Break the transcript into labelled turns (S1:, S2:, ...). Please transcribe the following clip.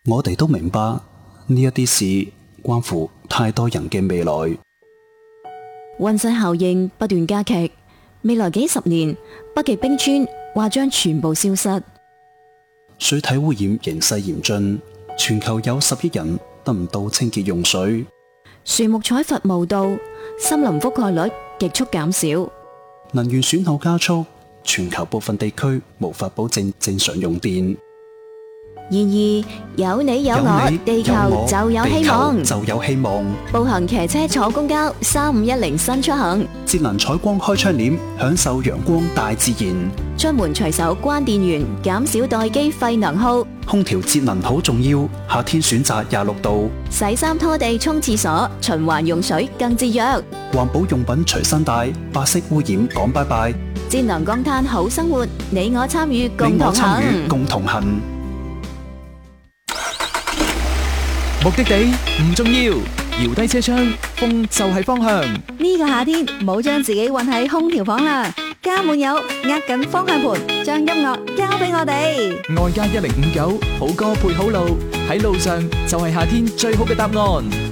S1: 我哋都明白呢一啲事關乎太多人嘅未來。
S2: 溫室效應不斷加劇，未來幾十年，北極冰川或將全部消失。
S1: 水體污染形勢嚴峻，全球有10億人得唔到清潔用水。
S2: 樹木採伐無度，森林覆蓋率極速減少。
S1: 能源損耗加速，全球部分地區無法保證正常用電。
S2: 然而有你有我，地球就有希望。
S1: 就有希望。
S2: 步行、騎車、坐公交，3510新出行。
S1: 節能採光開窗簾，享受陽光大自然。
S2: 出門隨手關電源，減少待機廢能耗。
S1: 空調節能好重要，夏天選擇26度。
S2: 洗衫拖地沖廁所，循環用水更節約。
S1: 環保用品隨身帶，白色污染講拜拜。
S2: 節能降碳好生活，你我參與共同行。
S1: 共同行。
S3: 目的地唔重要，搖低車窗，風就係方向。
S4: 呢個夏天唔好將自己困喺空調房啦，家滿有握緊方向盤，將音樂交俾我哋。
S3: 外加1059，好歌配好路，喺路上就係夏天最好嘅答案。